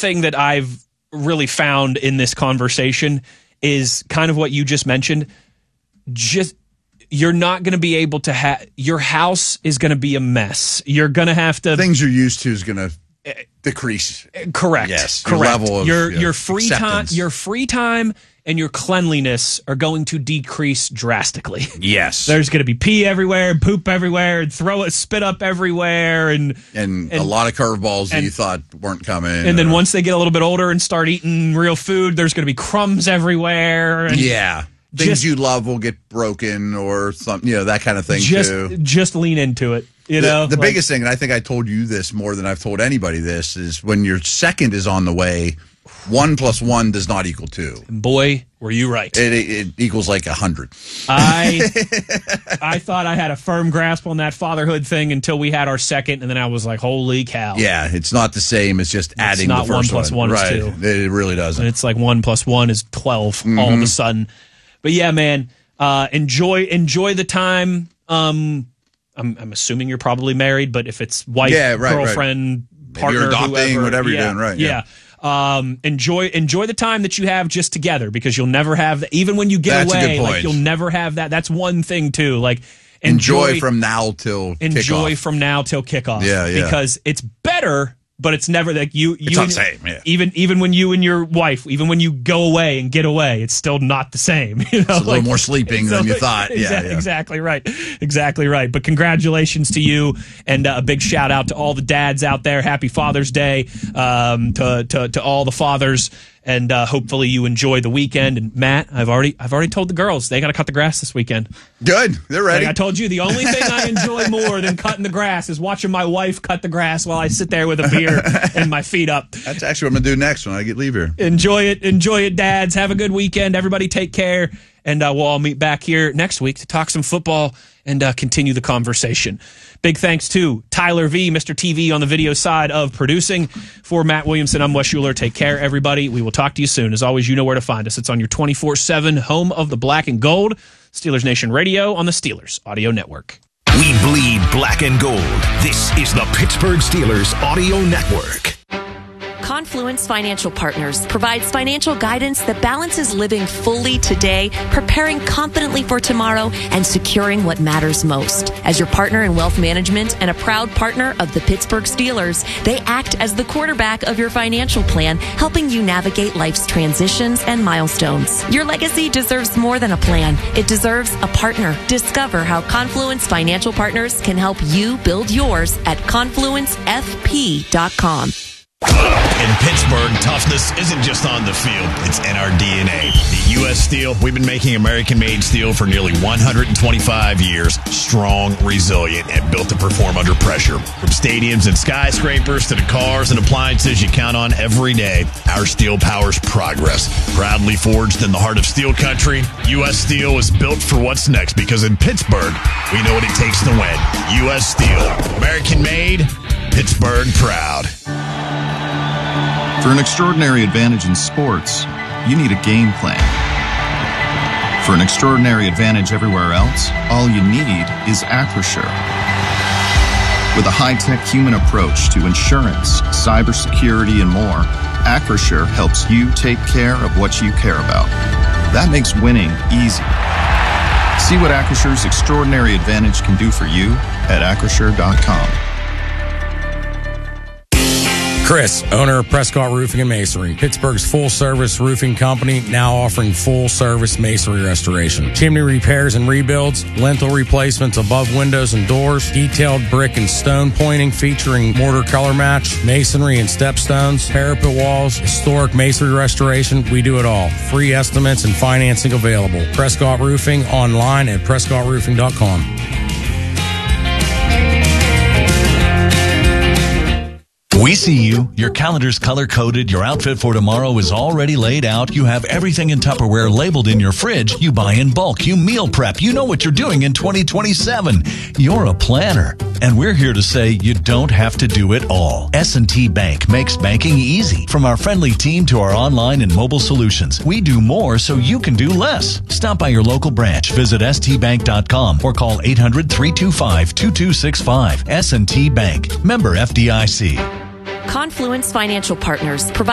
thing that I've really found in this conversation is kind of what you just mentioned. Just you're not going to be able to have your house is going to be a mess. You're going to have to things you're used to is going to decrease. Correct. Yes. Correct. Your level of your free acceptance. time, your free time and your cleanliness are going to decrease drastically. Yes. There's going to be pee everywhere, and poop everywhere, and spit up everywhere, and a lot of curveballs that you thought weren't coming. And then once they get a little bit older and start eating real food, there's going to be crumbs everywhere. And things you love will get broken or something, that kind of thing too. Just lean into it. The biggest thing, and I think I told you this more than I've told anybody this, is when your second is on the way, 1 + 1 does not equal 2. Boy, were you right. It equals like 100. I thought I had a firm grasp on that fatherhood thing until we had our second, and then I was like, holy cow. Yeah, it's not the same as just adding the first one. It's not 1 + 1 is 2. It really doesn't. It's like 1 + 1 is 12 all of a sudden. But yeah, man, enjoy the time. I'm assuming you're probably married, but if it's wife, girlfriend, partner, you're adopting, whatever you're doing, right? Yeah. Enjoy the time that you have just together, because you'll never have that. Even when you get away, like, you'll never have that. That's one thing too. Like enjoy from now till kickoff. Yeah. Because it's better. But it's never like it's not the same. Yeah. Even when you and your wife, even when you go away and get away, it's still not the same. It's a little more sleeping than you thought. Exactly right. Exactly right. But congratulations to you, and a big shout out to all the dads out there. Happy Father's Day to all the fathers. And hopefully you enjoy the weekend. And Matt, I've already told the girls they got to cut the grass this weekend. Good, they're ready. Like I told you, the only thing I enjoy more than cutting the grass is watching my wife cut the grass while I sit there with a beer and my feet up. That's actually what I'm gonna do next when I leave here. Enjoy it, dads. Have a good weekend. Everybody, take care, and we'll all meet back here next week to talk some football and continue the conversation. Big thanks to Tyler V, Mr. TV on the video side of producing. For Matt Williamson, I'm Wes Schuler. Take care, everybody. We will talk to you soon. As always, you know where to find us. It's on your 24/7 home of the black and gold, Steelers Nation Radio on the Steelers Audio Network. We bleed black and gold. This is the Pittsburgh Steelers Audio Network. Confluence Financial Partners provides financial guidance that balances living fully today, preparing confidently for tomorrow, and securing what matters most. As your partner in wealth management and a proud partner of the Pittsburgh Steelers, they act as the quarterback of your financial plan, helping you navigate life's transitions and milestones. Your legacy deserves more than a plan. It deserves a partner. Discover how Confluence Financial Partners can help you build yours at confluencefp.com. In Pittsburgh, toughness isn't just on the field, it's in our DNA. At U.S. Steel, we've been making American-made steel for nearly 125 years. Strong, resilient, and built to perform under pressure. From stadiums and skyscrapers to the cars and appliances you count on every day, our steel powers progress. Proudly forged in the heart of steel country, U.S. Steel is built for what's next, because in Pittsburgh, we know what it takes to win. U.S. Steel, American-made, Pittsburgh proud. For an extraordinary advantage in sports, you need a game plan. For an extraordinary advantage everywhere else, all you need is Acrisure. With a high-tech human approach to insurance, cybersecurity, and more, Acrisure helps you take care of what you care about. That makes winning easy. See what Acrisure's extraordinary advantage can do for you at Acrisure.com. Chris, owner of Prescott Roofing and Masonry, Pittsburgh's full-service roofing company, now offering full-service masonry restoration, chimney repairs and rebuilds, lintel replacements above windows and doors, detailed brick and stone pointing featuring mortar color match, masonry and stepstones, parapet walls, historic masonry restoration. We do it all. Free estimates and financing available. Prescott Roofing, online at PrescottRoofing.com. We see you. Your calendar's color-coded. Your outfit for tomorrow is already laid out. You have everything in Tupperware labeled in your fridge. You buy in bulk. You meal prep. You know what you're doing in 2027. You're a planner. And we're here to say you don't have to do it all. S&T Bank makes banking easy. From our friendly team to our online and mobile solutions, we do more so you can do less. Stop by your local branch. Visit stbank.com or call 800-325-2265. S&T Bank. Member FDIC. Confluence Financial Partners provide